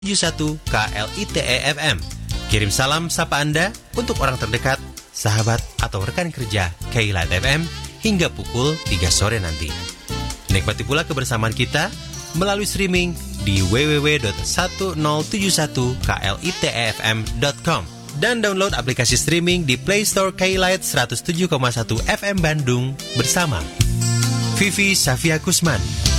71 KLITE FM. Kirim salam sapa Anda untuk orang terdekat, sahabat, atau rekan kerja KLITE FM hingga pukul 3 sore nanti. Nikmati pula kebersamaan kita melalui streaming di www.1071klitefm.com dan download aplikasi streaming di Play Store KLITE 107,1 FM Bandung bersama Vivi Safia Kusman.